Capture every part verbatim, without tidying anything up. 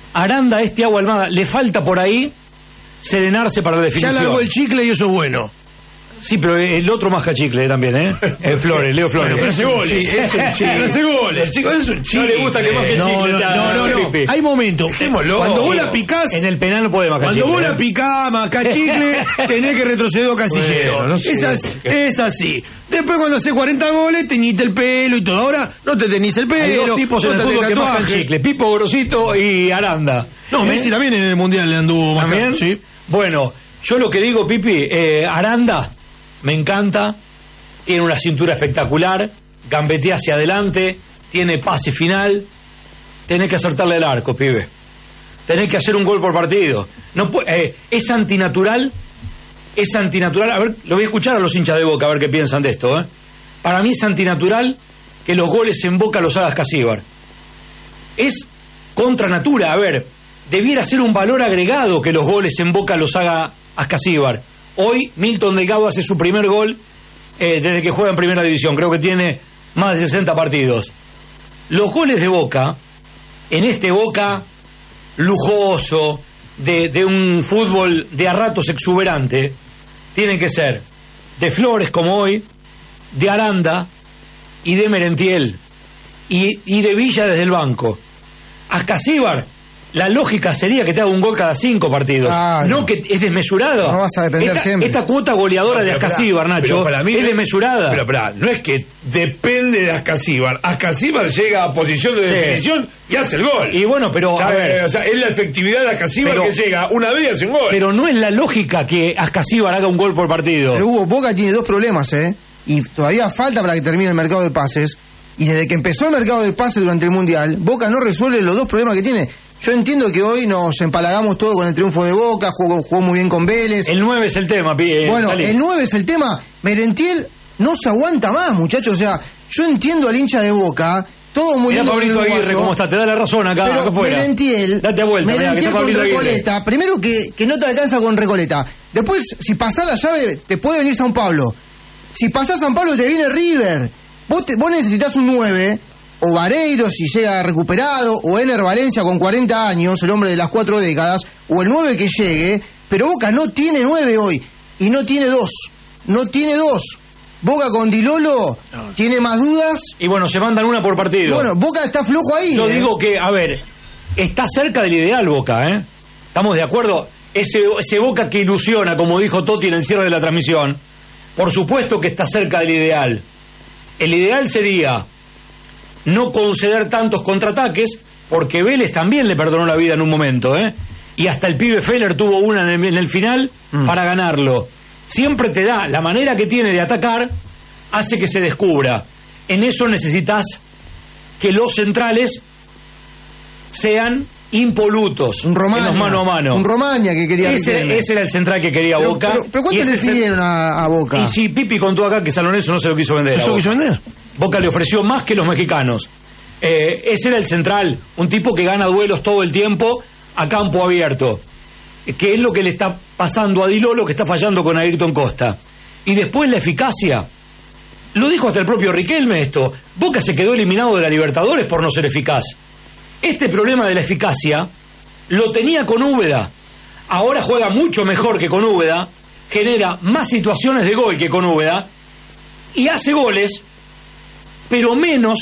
Aranda es Thiago Almada. Le falta por ahí serenarse para la definición. Ya largó el chicle y eso es bueno. Sí, pero el otro masca chicle también, ¿eh? El Flores, Leo Flores. Bueno, pero ese gol, sí, es un chicle. Pero ese gol, el chico es un chicle. No le gusta que masque no, chicle. No, no, no, no. Hay momentos. Cuando vos la picás. En el penal no puede mascar cuando chicle. Cuando vos ¿eh? la picás, mascás chicle, tenés que retroceder casillero. Bueno, no sé. es, así, es así. Después cuando haces cuarenta goles, teñiste el pelo y todo. Ahora no te teñís el pelo. Hay dos tipos no en el fútbol que mascan chicle. Pipo Grosito y Aranda. No, ¿eh? Messi también en el Mundial le anduvo mascando. Sí. Bueno, yo lo que digo, Pipi, eh, Aranda me encanta, tiene una cintura espectacular, gambetea hacia adelante, tiene pase final, tenés que acertarle el arco, pibe. Tenés que hacer un gol por partido. No eh, es antinatural, es antinatural, a ver, lo voy a escuchar a los hinchas de Boca a ver qué piensan de esto, ¿eh? Para mí es antinatural que los goles en Boca los haga Ascasíbar. Es contra natura, a ver, debiera ser un valor agregado que los goles en Boca los haga Ascasíbar. Hoy Milton Delgado hace su primer gol eh, desde que juega en Primera División. Creo que tiene más de sesenta partidos. Los goles de Boca, en este Boca lujoso, de, de un fútbol de a ratos exuberante, tienen que ser de Flores como hoy, de Aranda y de Merentiel y, y de Villa desde el banco. Ascasíbar, la lógica sería que te haga un gol cada cinco partidos. Ah, no. no que es desmesurado. No vas a depender esta, siempre. Esta cuota goleadora no, de Ascasíbar, Nacho, para mí es desmesurada. Pero, pero no es que depende de Ascasíbar. Ascasíbar llega a posición de sí. definición y hace el gol. Y bueno, pero o sea, a ver, o sea, es la efectividad de Ascasíbar pero, que llega una vez y hace un gol. Pero no es la lógica que Ascasíbar haga un gol por partido. Pero Hugo, Boca tiene dos problemas, ¿eh? Y todavía falta para que termine el mercado de pases. Y desde que empezó el mercado de pases durante el Mundial, Boca no resuelve los dos problemas que tiene. Yo entiendo que hoy nos empalagamos todo con el triunfo de Boca, jugó, jugó muy bien con Vélez. El nueve es el tema, eh, Bueno, salí. el nueve es el tema. Merentiel no se aguanta más, muchachos. O sea, yo entiendo al hincha de Boca, todo muy bien. Mira Pablito Aguirre, ¿cómo está? Te da la razón acá. Pero acá fuera. Merentiel, date vuelta, Merentiel mirá, con está Recoleta. Primero que, que no te alcanza con Recoleta. Después, si pasás la llave, te puede venir San Pablo. Si pasás San Pablo, te viene River. Vos, te, vos necesitas un nueve. O Vareiro si llega recuperado, o Ener Valencia con cuarenta años, el hombre de las cuatro décadas, o el nueve que llegue, pero Boca no tiene nueve hoy, y no tiene dos, no tiene dos. Boca con Di Lolo no. tiene más dudas. Y bueno, se mandan una por partido. Bueno, Boca está flojo ahí. Yo ¿eh? digo que, a ver, está cerca del ideal Boca, ¿eh? ¿Estamos de acuerdo? Ese, ese Boca que ilusiona, como dijo Totti en el cierre de la transmisión, por supuesto que está cerca del ideal. El ideal sería no conceder tantos contraataques, porque Vélez también le perdonó la vida en un momento, ¿eh? Y hasta el pibe Feller tuvo una en el, en el final mm. para ganarlo. Siempre te da, la manera que tiene de atacar hace que se descubra. En eso necesitas que los centrales sean impolutos, un Romaña, en los mano a mano. Un Romaña que quería ese, ese era el central que quería pero, Boca. Pero, pero ¿cuánto le pidieron a, a Boca? Y si Pipi contó acá que San Lorenzo no se lo quiso vender. ¿No se lo quiso vender? Boca le ofreció más que los mexicanos. Eh, ese era el central, un tipo que gana duelos todo el tiempo a campo abierto. Que es lo que le está pasando a Di Lolo, que está fallando con Ayrton Costa. Y después la eficacia. Lo dijo hasta el propio Riquelme esto. Boca se quedó eliminado de la Libertadores por no ser eficaz. Este problema de la eficacia lo tenía con Úbeda. Ahora juega mucho mejor que con Úbeda, genera más situaciones de gol que con Úbeda y hace goles, pero menos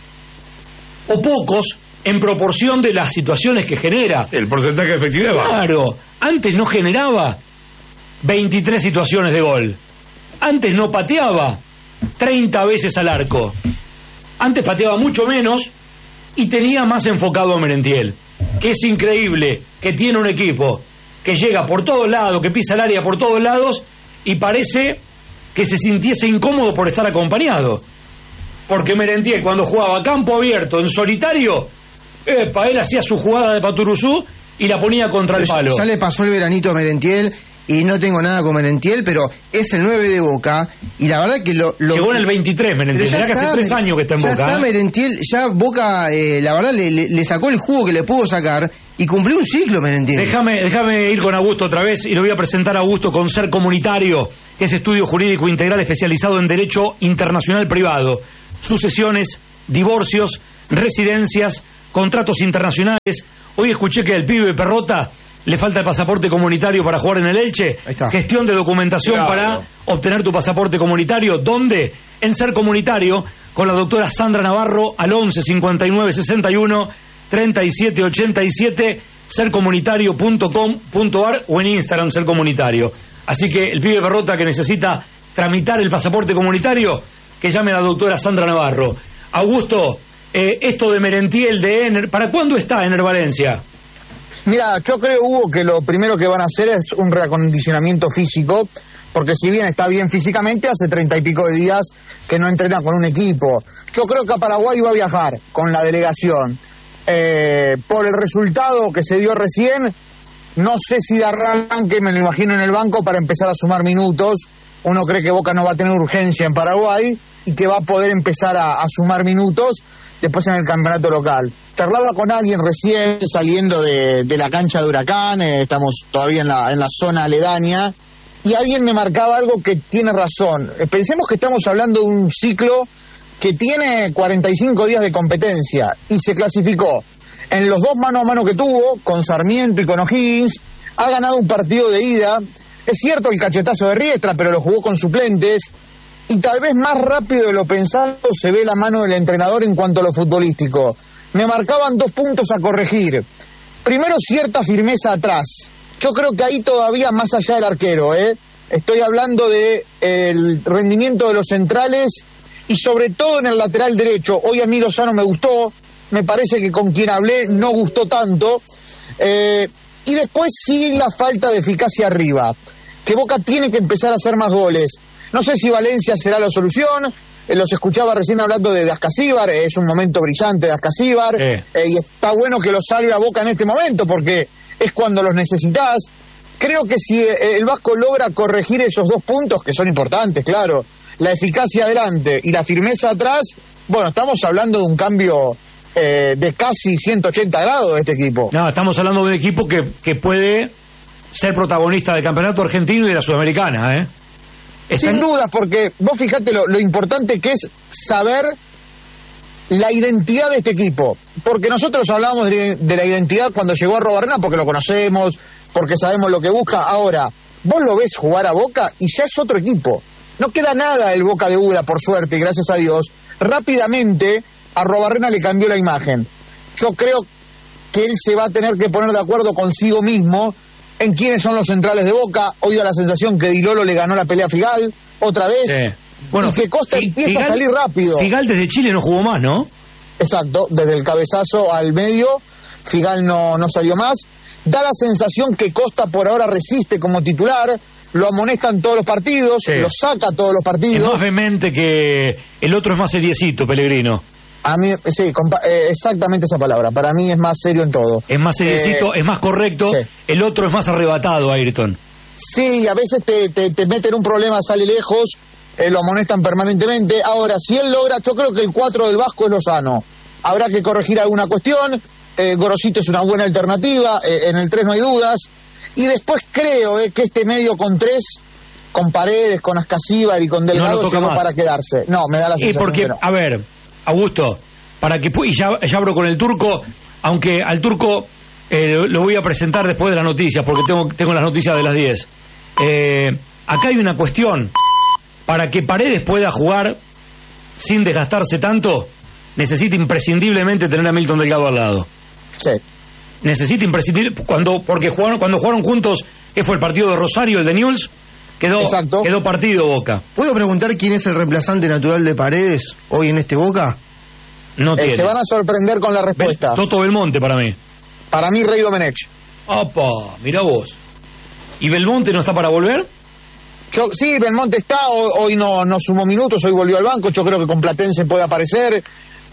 o pocos en proporción de las situaciones que genera. El porcentaje de efectividad va. Claro, antes no generaba veintitrés situaciones de gol. Antes no pateaba treinta veces al arco. Antes pateaba mucho menos y tenía más enfocado a Merentiel, que es increíble, que tiene un equipo que llega por todos lados, que pisa el área por todos lados y parece que se sintiese incómodo por estar acompañado. Porque Merentiel, cuando jugaba a campo abierto, en solitario, epa, él hacía su jugada de Paturuzú y la ponía contra el palo. Ya le pasó el veranito a Merentiel y no tengo nada con Merentiel, pero es el nueve de Boca y la verdad que lo... lo llegó en el veintitrés Merentiel, ya, ya que hace tres años que está en ya Boca. Ya está ¿eh? Merentiel, ya Boca, eh, la verdad le, le, le sacó el jugo que le pudo sacar y cumplió un ciclo Merentiel. Déjame, déjame ir con Augusto otra vez y lo voy a presentar a Augusto con Ser Comunitario, que es estudio jurídico integral especializado en Derecho Internacional Privado. Sucesiones, divorcios, residencias, contratos internacionales, Hoy escuché que el pibe Perrota le falta el pasaporte comunitario para jugar en el Elche. Gestión de documentación claro. para obtener tu pasaporte comunitario. ¿Dónde? En Ser Comunitario, con la doctora Sandra Navarro, al once cincuenta y nueve sesenta y uno treinta y siete ochenta y siete, ser comunitario punto com punto ar o en Instagram Ser Comunitario. Así que el pibe Perrota que necesita tramitar el pasaporte comunitario, que llame a la doctora Sandra Navarro. Augusto, eh, esto de Merentiel, de Ener, ¿para cuándo está Ener Valencia? Mira, yo creo, Hugo, que lo primero que van a hacer es un reacondicionamiento físico, porque si bien está bien físicamente, hace treinta y pico de días que no entrena con un equipo. Yo creo que a Paraguay va a viajar con la delegación. Eh, por el resultado que se dio recién, no sé si de arranque, me lo imagino en el banco para empezar a sumar minutos. Uno cree que Boca no va a tener urgencia en Paraguay y que va a poder empezar a, a sumar minutos después en el campeonato local. Charlaba con alguien recién saliendo de, de la cancha de Huracán, eh, estamos todavía en la, en la zona aledaña, y alguien me marcaba algo que tiene razón. Eh, pensemos que estamos hablando de un ciclo que tiene cuarenta y cinco días de competencia y se clasificó en los dos mano a mano que tuvo, con Sarmiento y con O'Higgins, ha ganado un partido de ida. Es cierto el cachetazo de Riestra, pero lo jugó con suplentes, y tal vez más rápido de lo pensado se ve la mano del entrenador en cuanto a lo futbolístico. Me marcaban dos puntos a corregir. Primero, cierta firmeza atrás. Yo creo que ahí todavía más allá del arquero, ¿eh? Estoy hablando de el rendimiento de los centrales y sobre todo en el lateral derecho. Hoy a mí Lozano me gustó, me parece que con quien hablé no gustó tanto. Eh, y después sí la falta de eficacia arriba, que Boca tiene que empezar a hacer más goles. No sé si Valencia será la solución. Eh, los escuchaba recién hablando de Ascasíbar, eh, es un momento brillante de Ascasíbar, sí. eh, y está bueno que lo salve a Boca en este momento porque es cuando los necesitas. Creo que si eh, el Vasco logra corregir esos dos puntos, que son importantes, claro, la eficacia adelante y la firmeza atrás, bueno, estamos hablando de un cambio eh, de casi ciento ochenta grados de este equipo. No, estamos hablando de un equipo que, que puede ser protagonista del campeonato argentino y de la sudamericana, ¿eh? Están... Sin duda, porque vos fijate lo, lo importante que es saber la identidad de este equipo. Porque nosotros hablábamos de, de la identidad cuando llegó a Arrobarrena, porque lo conocemos, porque sabemos lo que busca. Ahora, vos lo ves jugar a Boca y ya es otro equipo. No queda nada el Boca de Uda, por suerte, y gracias a Dios. Rápidamente, Arrobarrena le cambió la imagen. Yo creo que él se va a tener que poner de acuerdo consigo mismo en quiénes son los centrales de Boca. Hoy da la sensación que Di Lolo le ganó la pelea a Figal, otra vez, sí. Bueno, y que Costa F- empieza Figal, a salir rápido. Figal desde Chile no jugó más, ¿no? Exacto, desde el cabezazo al medio, Figal no, no salió más. Da la sensación que Costa por ahora resiste como titular, lo amonestan todos los partidos, sí. lo saca todos los partidos. Es más vehemente que el otro, es más seriecito, Pellegrino. A mí, sí, compa- eh, exactamente esa palabra. Para mí es más serio en todo. Es más seriecito, eh, es más correcto. Sí. El otro es más arrebatado, Ayrton. Sí, a veces te, te, te meten un problema, sale lejos, eh, lo amonestan permanentemente. Ahora, si él logra, yo creo que el cuatro del Vasco es Lozano. Habrá que corregir alguna cuestión. Eh, Gorosito es una buena alternativa. Eh, en el tres no hay dudas. Y después creo eh, que este medio con tres, con Paredes, con Ascasíbar y con Delgado, no llegó para quedarse. No, me da la sensación y porque, que no. A ver... Augusto, para que y ya, ya abro con el Turco, aunque al Turco eh, lo voy a presentar después de las noticias, porque tengo, tengo las noticias de las diez. Eh, acá hay una cuestión. Para que Paredes pueda jugar sin desgastarse tanto, necesita imprescindiblemente tener a Milton Delgado al lado. Sí. Necesita imprescindible, cuando, porque jugaron, cuando jugaron juntos, ¿qué fue el partido de Rosario, el de Newell's? Quedó, quedó partido Boca. ¿Puedo preguntar quién es el reemplazante natural de Paredes hoy en este Boca? No tiene. Eh, se van a sorprender con la respuesta. Toto Belmonte para mí. Para mí, Rey Domenech. Opa, mirá vos. ¿Y Belmonte no está para volver? Yo, sí, Belmonte está, hoy, hoy no, no sumó minutos, hoy volvió al banco, yo creo que con Platense puede aparecer.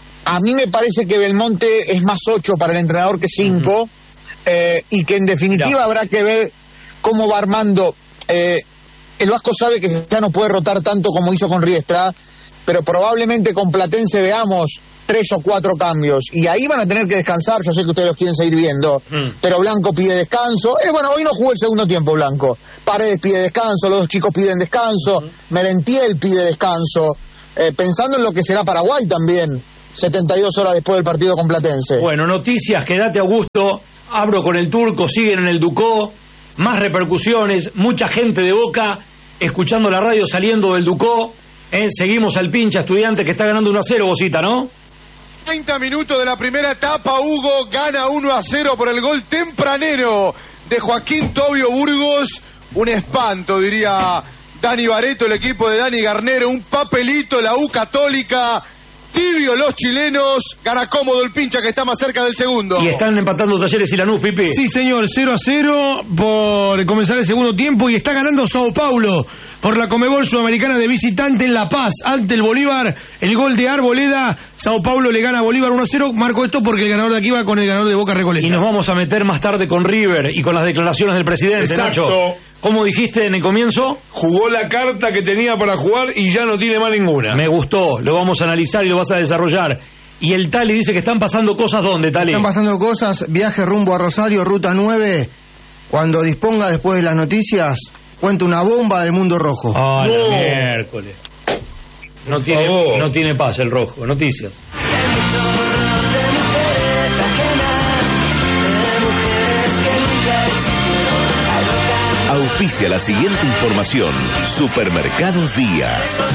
A mí me parece que Belmonte es más ocho para el entrenador que cinco, uh-huh. eh, y que en definitiva Mirá. habrá que ver cómo va armando... Eh, el Vasco sabe que ya no puede rotar tanto como hizo con Riestra, pero probablemente con Platense veamos tres o cuatro cambios, y ahí van a tener que descansar. Yo sé que ustedes los quieren seguir viendo, mm. pero Blanco pide descanso. Eh, bueno, hoy no jugó el segundo tiempo Blanco. Paredes pide descanso, los dos chicos piden descanso, mm. Merentiel pide descanso, eh, pensando en lo que será Paraguay también. setenta y dos horas después del partido con Platense. Bueno, noticias, quédate Augusto, abro con el Turco, siguen en el Ducó, más repercusiones, mucha gente de Boca escuchando la radio saliendo del Ducó, eh, seguimos al pincha Estudiantes que está ganando uno a cero, Bocita, ¿no? treinta minutos de la primera etapa, Hugo gana uno a cero por el gol tempranero de Joaquín Tobio Burgos, un espanto diría Dani Barreto, el equipo de Dani Garnero, un papelito, la U Católica, tibio los chilenos, gana cómodo el pincha que está más cerca del segundo. Y están empatando Talleres y Lanús, Pipi. Sí, señor, cero a cero por comenzar el segundo tiempo y está ganando Sao Paulo por la Conmebol Sudamericana de visitante en La Paz ante el Bolívar. El gol de Arboleda, Sao Paulo le gana a Bolívar uno a cero. Marco esto porque el ganador de aquí va con el ganador de Boca Recoleta. Y nos vamos a meter más tarde con River y con las declaraciones del presidente, Exacto. Nacho. ¿Cómo dijiste en el comienzo? Jugó la carta que tenía para jugar y ya no tiene más ninguna. Me gustó, lo vamos a analizar y lo vas a desarrollar. Y el Tali dice que están pasando cosas, ¿dónde, Tali? Están pasando cosas, viaje rumbo a Rosario, ruta nueve. Cuando disponga después de las noticias, cuenta una bomba del mundo rojo. Ah, No. la miércoles. No Por tiene, favor. no tiene paz el rojo. Noticias. Auspicia la siguiente información. Supermercados Día.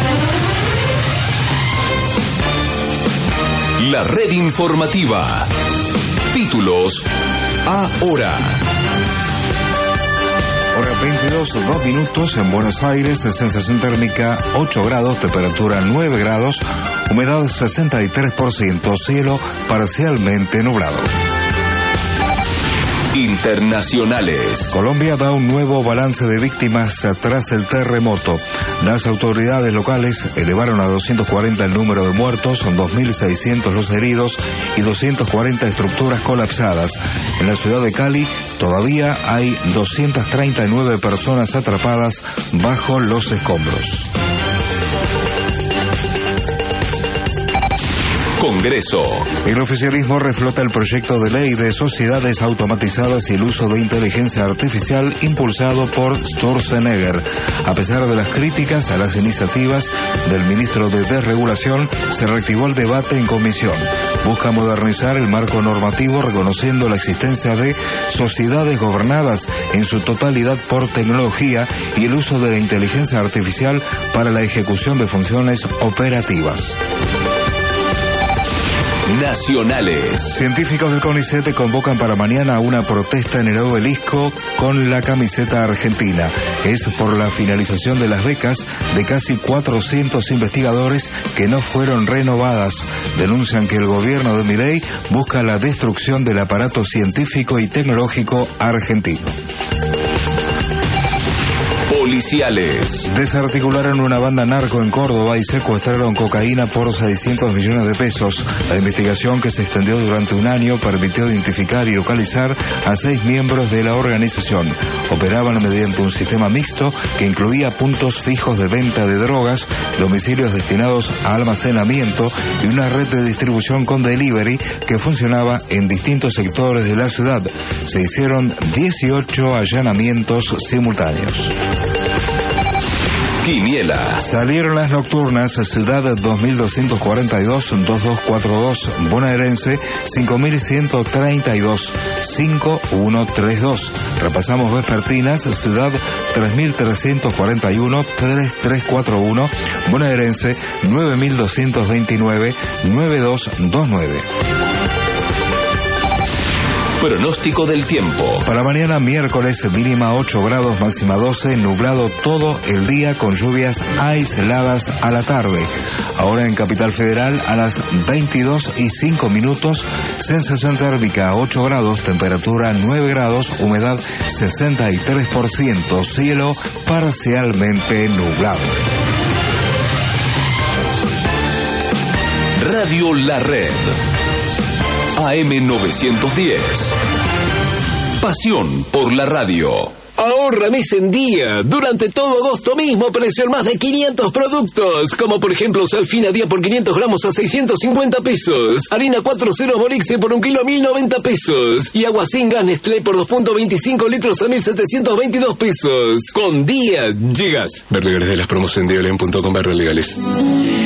La red informativa. Títulos ahora. Hora veintidós, dos minutos en Buenos Aires, sensación térmica ocho grados, temperatura nueve grados, humedad sesenta y tres por ciento, cielo parcialmente nublado. Internacionales. Colombia da un nuevo balance de víctimas tras el terremoto. Las autoridades locales elevaron a doscientos cuarenta el número de muertos, son dos mil seiscientos los heridos y doscientas cuarenta estructuras colapsadas. En la ciudad de Cali todavía hay doscientas treinta y nueve personas atrapadas bajo los escombros. Congreso. El oficialismo reflota el proyecto de ley de sociedades automatizadas y el uso de inteligencia artificial impulsado por Sturzenegger. A pesar de las críticas a las iniciativas del ministro de Desregulación, se reactivó el debate en comisión. Busca modernizar el marco normativo reconociendo la existencia de sociedades gobernadas en su totalidad por tecnología y el uso de la inteligencia artificial para la ejecución de funciones operativas. Nacionales. Científicos del CONICET convocan para mañana una protesta en el obelisco con la camiseta argentina. Es por la finalización de las becas de casi cuatrocientos investigadores que no fueron renovadas. Denuncian que el gobierno de Milei busca la destrucción del aparato científico y tecnológico argentino. Policiales. Desarticularon una banda narco en Córdoba y secuestraron cocaína por seiscientos millones de pesos. La investigación, que se extendió durante un año, permitió identificar y localizar a seis miembros de la organización. Operaban mediante un sistema mixto que incluía puntos fijos de venta de drogas, domicilios destinados a almacenamiento y una red de distribución con delivery que funcionaba en distintos sectores de la ciudad. Se hicieron dieciocho allanamientos simultáneos. Quiniela. Salieron las nocturnas, Ciudad dos mil doscientos cuarenta y dos, dos mil doscientos cuarenta y dos, Bonaerense cinco mil ciento treinta y dos, cinco mil ciento treinta y dos. Repasamos vespertinas, Ciudad tres mil trescientos cuarenta y uno, tres mil trescientos cuarenta y uno, Bonaerense nueve mil doscientos veintinueve, nueve mil doscientos veintinueve. Pronóstico del tiempo. Para mañana miércoles, mínima ocho grados, máxima doce, nublado todo el día con lluvias aisladas a la tarde. Ahora en Capital Federal a las veintidós y cinco minutos, sensación térmica ocho grados, temperatura nueve grados, humedad sesenta y tres por ciento, cielo parcialmente nublado. Radio La Red. A M novecientos diez. Pasión por la radio. Ahorra mes en día. Durante todo agosto mismo precio en más de quinientos productos. Como por ejemplo Salfina día por quinientos gramos a seiscientos cincuenta pesos. Harina cuatro ceros Borixe por un kilo a mil noventa pesos. Y agua sin gas Nestlé por dos punto veinticinco litros a mil setecientos veintidós pesos. Con día llegas. Ver legales de las promos en dialen punto com barra legales.